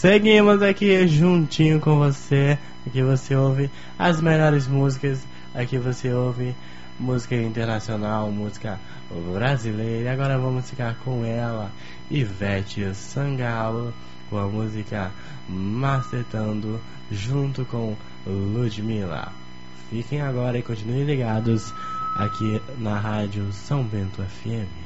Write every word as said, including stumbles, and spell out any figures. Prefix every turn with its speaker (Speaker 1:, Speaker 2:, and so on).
Speaker 1: Seguimos aqui juntinho com você. Aqui você ouve as melhores músicas. Aqui você ouve música internacional, música brasileira. E agora vamos ficar com ela, Ivete Sangalo, com a música Macetando, junto com Ludmilla. Fiquem agora e continuem ligados aqui na rádio São Bento F M.